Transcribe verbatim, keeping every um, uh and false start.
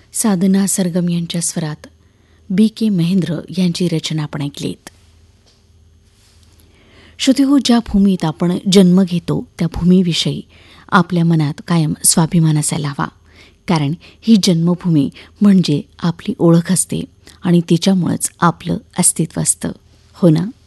साधना सरगम यांच्या स्वरात बी के महेंद्र यांची रचना आपण ऐकलीत. श्रोतेहो, ज्या भूमीत आपण जन्म घेतो त्या भूमीविषयी आपल्या मनात कायम स्वाभिमान असायला हवा. कारण ही जन्मभूमी म्हणजे आपली ओळख असते आणि तिच्यामुळंच आपलं अस्तित्व असतं, हो ना.